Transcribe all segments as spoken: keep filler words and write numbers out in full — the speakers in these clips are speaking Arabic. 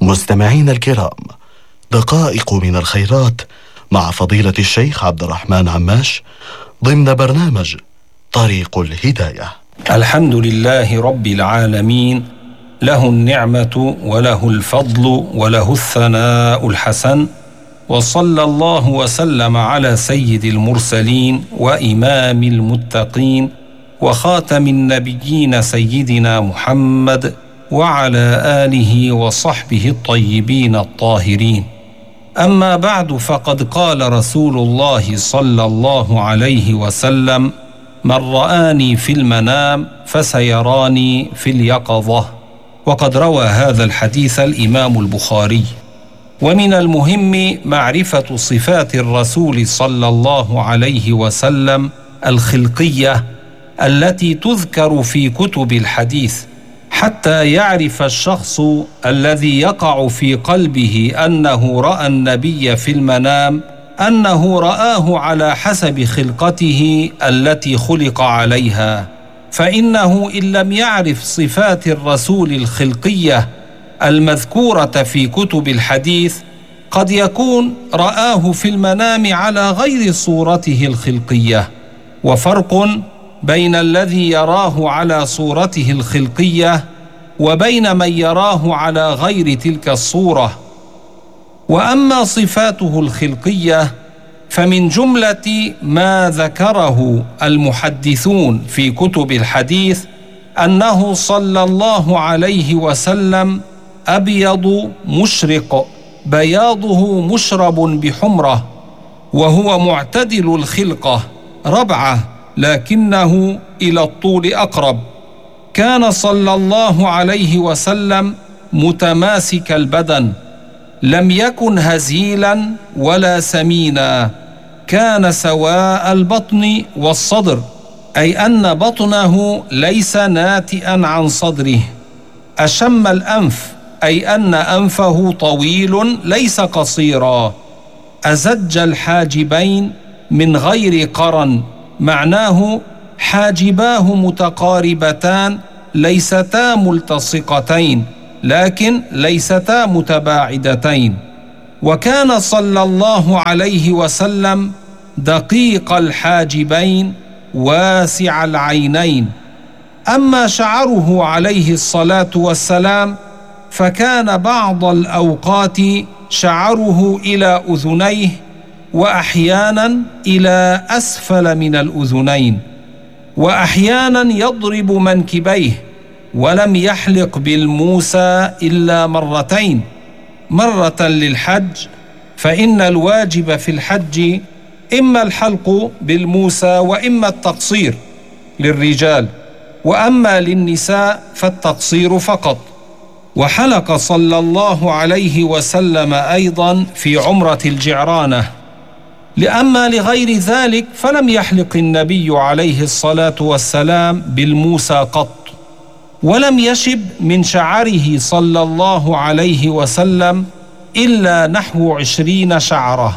مستمعين الكرام، دقائق من الخيرات مع فضيلة الشيخ عبد الرحمن عماش ضمن برنامج طريق الهداية. الحمد لله رب العالمين، له النعمة وله الفضل وله الثناء الحسن، وصلى الله وسلم على سيد المرسلين وإمام المتقين وخاتم النبيين سيدنا محمد وعلى آله وصحبه الطيبين الطاهرين. أما بعد، فقد قال رسول الله صلى الله عليه وسلم: من رآني في المنام فسيراني في اليقظة. وقد روى هذا الحديث الإمام البخاري. ومن المهم معرفة صفات الرسول صلى الله عليه وسلم الخلقية التي تذكر في كتب الحديث، حتى يعرف الشخص الذي يقع في قلبه أنه رأى النبي في المنام أنه رآه على حسب خلقته التي خلق عليها، فإنه إن لم يعرف صفات الرسول الخلقية المذكورة في كتب الحديث قد يكون رآه في المنام على غير صورته الخلقية. وفرق بين الذي يراه على صورته الخلقية وبين من يراه على غير تلك الصورة. وأما صفاته الخلقية فمن جملة ما ذكره المحدثون في كتب الحديث أنه صلى الله عليه وسلم أبيض مشرق بياضه مشرب بحمرة، وهو معتدل الخلقة ربعة لكنه إلى الطول أقرب. كان صلى الله عليه وسلم متماسك البدن، لم يكن هزيلا ولا سمينا، كان سواء البطن والصدر، أي أن بطنه ليس ناتئا عن صدره. أشم الأنف، أي أن أنفه طويل ليس قصيرا. أزج الحاجبين من غير قرن، معناه حاجباه متقاربتان ليستا ملتصقتين لكن ليستا متباعدتين. وكان صلى الله عليه وسلم دقيق الحاجبين واسع العينين. أما شعره عليه الصلاة والسلام فكان بعض الأوقات شعره إلى أذنيه، وأحيانا إلى أسفل من الأذنين، وأحيانا يضرب منكبيه، ولم يحلق بالموسى إلا مرتين، مرة للحج، فإن الواجب في الحج إما الحلق بالموسى وإما التقصير للرجال، وأما للنساء فالتقصير فقط. وحلق صلى الله عليه وسلم أيضا في عمرة الجعرانة. لأما لغير ذلك فلم يحلق النبي عليه الصلاة والسلام بالموسى قط، ولم يشب من شعره صلى الله عليه وسلم إلا نحو عشرين شعرة.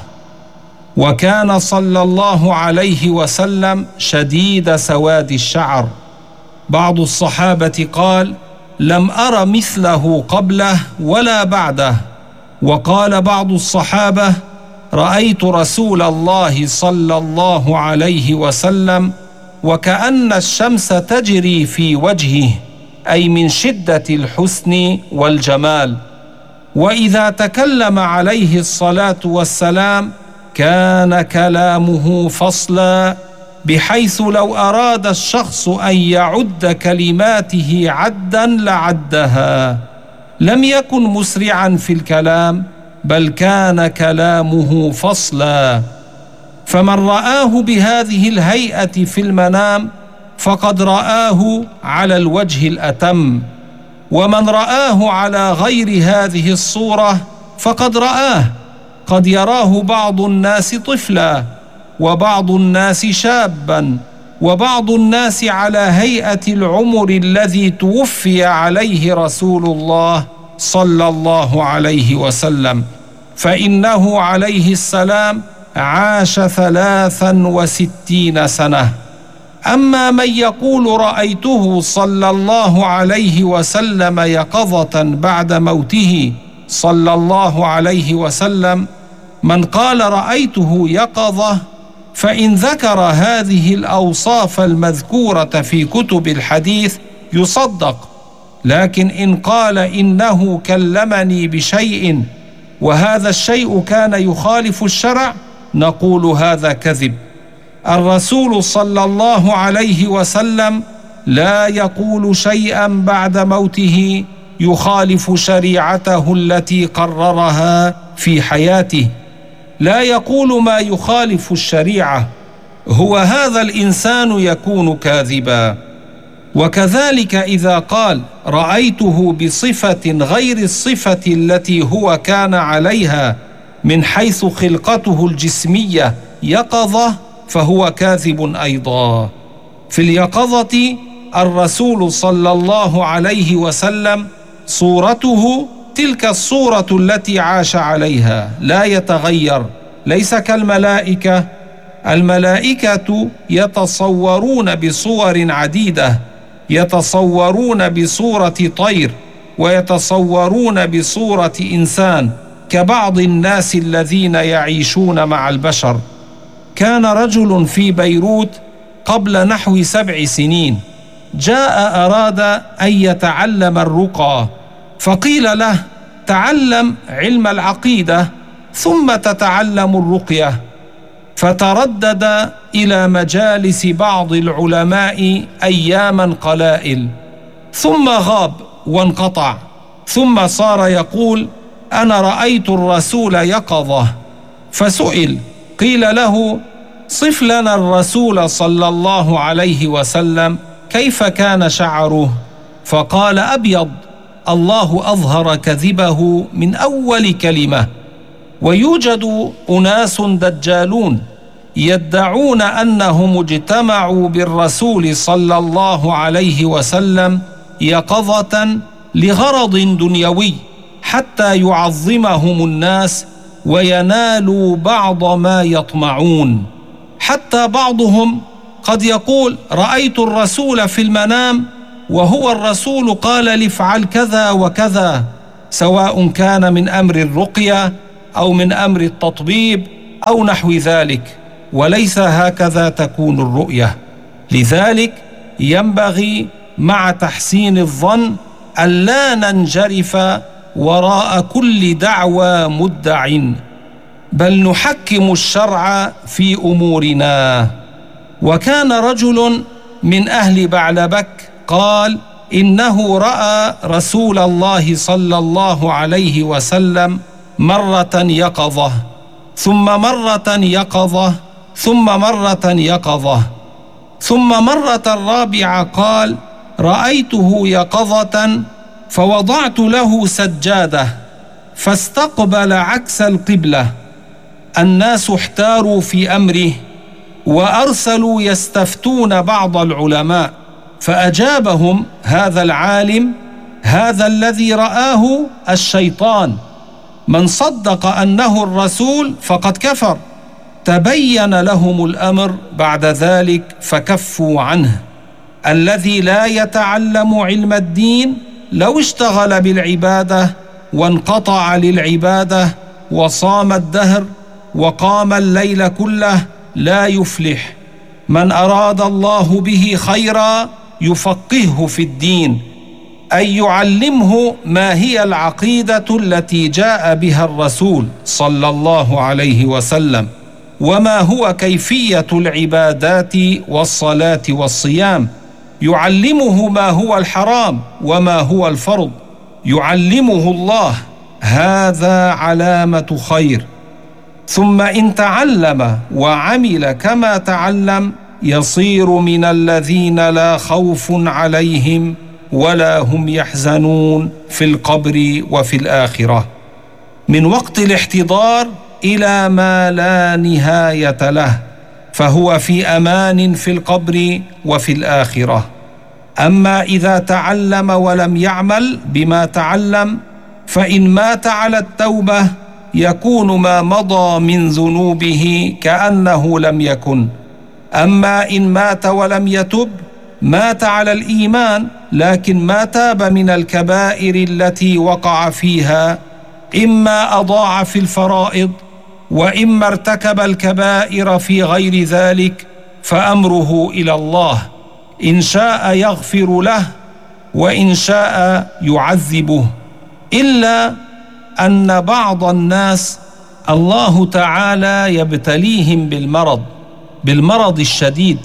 وكان صلى الله عليه وسلم شديد سواد الشعر. بعض الصحابة قال: لم أر مثله قبله ولا بعده. وقال بعض الصحابة: رأيت رسول الله صلى الله عليه وسلم وكأن الشمس تجري في وجهه، أي من شدة الحسن والجمال. وإذا تكلم عليه الصلاة والسلام كان كلامه فصلا، بحيث لو أراد الشخص أن يعد كلماته عدا لعدها. لم يكن مسرعا في الكلام، بل كان كلامه فصلا. فمن رآه بهذه الهيئة في المنام فقد رآه على الوجه الأتم، ومن رآه على غير هذه الصورة فقد رآه. قد يراه بعض الناس طفلا، وبعض الناس شابا، وبعض الناس على هيئة العمر الذي توفي عليه رسول الله صلى الله عليه وسلم، فإنه عليه السلام عاش ثلاثا وستين سنة. أما من يقول رأيته صلى الله عليه وسلم يقظة بعد موته صلى الله عليه وسلم: من قال رأيته يقظة فإن ذكر هذه الأوصاف المذكورة في كتب الحديث يصدق، لكن إن قال إنه كلمني بشيء وهذا الشيء كان يخالف الشرع نقول هذا كذب. الرسول صلى الله عليه وسلم لا يقول شيئا بعد موته يخالف شريعته التي قررها في حياته، لا يقول ما يخالف الشريعة، هو هذا الإنسان يكون كاذبا. وكذلك إذا قال رأيته بصفة غير الصفة التي هو كان عليها من حيث خلقته الجسمية يقظة فهو كاذب أيضا. في اليقظة الرسول صلى الله عليه وسلم صورته تلك الصورة التي عاش عليها لا يتغير، ليس كالملائكة. الملائكة يتصورون بصور عديدة، يتصورون بصورة طير ويتصورون بصورة إنسان كبعض الناس الذين يعيشون مع البشر. كان رجل في بيروت قبل نحو سبع سنين جاء أراد أن يتعلم الرقى، فقيل له: تعلم علم العقيدة ثم تتعلم الرقية. فتردد إلى مجالس بعض العلماء أياما قلائل ثم غاب وانقطع، ثم صار يقول: أنا رأيت الرسول يقظة. فسئل قيل له: صف لنا الرسول صلى الله عليه وسلم كيف كان شعره؟ فقال: أبيض. الله أظهر كذبه من أول كلمة. ويوجد أناس دجالون يدعون أنهم اجتمعوا بالرسول صلى الله عليه وسلم يقظة لغرض دنيوي حتى يعظمهم الناس وينالوا بعض ما يطمعون. حتى بعضهم قد يقول: رأيت الرسول في المنام وهو الرسول قال لي افعل كذا وكذا، سواء كان من أمر الرقية أو من أمر التطبيب أو نحو ذلك، وليس هكذا تكون الرؤية. لذلك ينبغي مع تحسين الظن ألا ننجرف وراء كل دعوى مدع، بل نحكم الشرع في أمورنا. وكان رجل من أهل بعلبك قال إنه رأى رسول الله صلى الله عليه وسلم مرة يقظة ثم مرة يقظة ثم مرة يقظة، ثم مرة الرابعة قال: رأيته يقظة فوضعت له سجادة فاستقبل عكس القبلة. الناس احتاروا في أمره وأرسلوا يستفتون بعض العلماء، فأجابهم هذا العالم: هذا الذي رآه الشيطان، من صدق أنه الرسول فقد كفر. تبين لهم الأمر بعد ذلك فكفوا عنه. الذي لا يتعلم علم الدين لو اشتغل بالعبادة وانقطع للعبادة وصام الدهر وقام الليل كله لا يفلح. من أراد الله به خيرا يفقهه في الدين، أي يعلمه ما هي العقيدة التي جاء بها الرسول صلى الله عليه وسلم، وما هو كيفية العبادات والصلاة والصيام، يعلمه ما هو الحرام وما هو الفرض، يعلمه الله. هذا علامة خير. ثم إن تعلم وعمل كما تعلم يصير من الذين لا خوف عليهم ولا هم يحزنون في القبر وفي الآخرة، من وقت الاحتضار إلى ما لا نهاية له، فهو في أمان في القبر وفي الآخرة. أما إذا تعلم ولم يعمل بما تعلم فإن مات على التوبة يكون ما مضى من ذنوبه كأنه لم يكن. أما إن مات ولم يتب مات على الإيمان لكن ما تاب من الكبائر التي وقع فيها إما أضاع في الفرائض وإما ارتكب الكبائر في غير ذلك فأمره إلى الله، إن شاء يغفر له وإن شاء يعذبه. إلا أن بعض الناس الله تعالى يبتليهم بالمرض بالمرض الشديد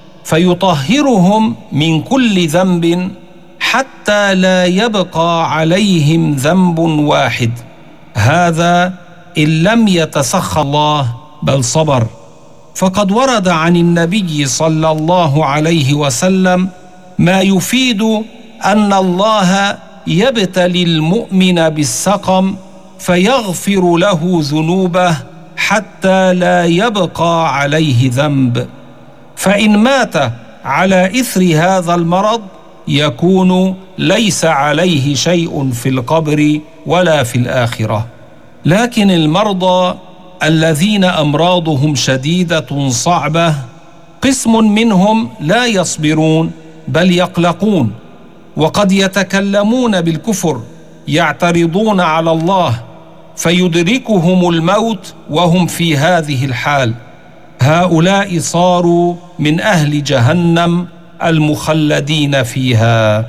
فيطهرهم من كل ذنب حتى لا يبقى عليهم ذنب واحد، هذا إن لم يتسخط الله بل صبر. فقد ورد عن النبي صلى الله عليه وسلم ما يفيد أن الله يبتلي المؤمن بالسقم فيغفر له ذنوبه حتى لا يبقى عليه ذنب، فإن مات على إثر هذا المرض يكون ليس عليه شيء في القبر ولا في الآخرة. لكن المرضى الذين أمراضهم شديدة صعبة قسم منهم لا يصبرون بل يقلقون، وقد يتكلمون بالكفر، يعترضون على الله فيدركهم الموت وهم في هذه الحال. هؤلاء صاروا من أهل جهنم المخلدين فيها.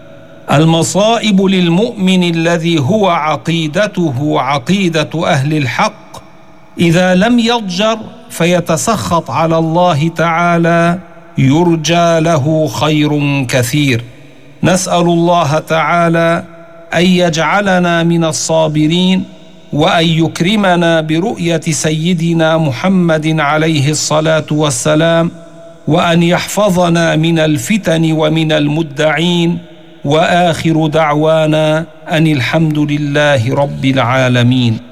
المصائب للمؤمن الذي هو عقيدته عقيدة أهل الحق إذا لم يضجر فيتسخط على الله تعالى يرجى له خير كثير. نسأل الله تعالى أن يجعلنا من الصابرين وأن يكرمنا برؤية سيدنا محمد عليه الصلاة والسلام، وأن يحفظنا من الفتن ومن المدعين. وآخر دعوانا أن الحمد لله رب العالمين.